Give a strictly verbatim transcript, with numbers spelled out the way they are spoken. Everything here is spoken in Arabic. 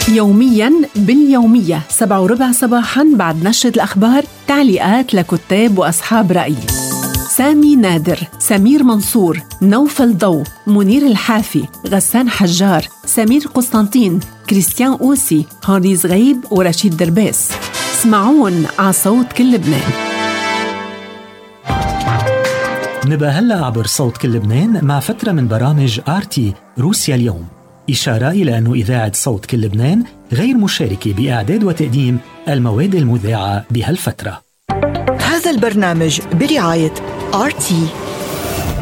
يومياً باليومية سبعة وربع صباحاً بعد نشرة الأخبار، تعليقات لكتاب وأصحاب رأي: سامي نادر، سمير منصور، نوفل ضو، منير الحافي، غسان حجار، سمير قسطنطين، كريستيان أوسي، هاني زغيب ورشيد دربيس. اسمعون على صوت كل لبنان. نبقى هلأ عبر صوت كل لبنان مع فترة من برامج آرتي روسيا اليوم، إشارة إلى أن إذاعة صوت كل لبنان غير مشاركة بإعداد وتقديم المواد المذاعة بهالفترة. هذا البرنامج برعاية آرتي.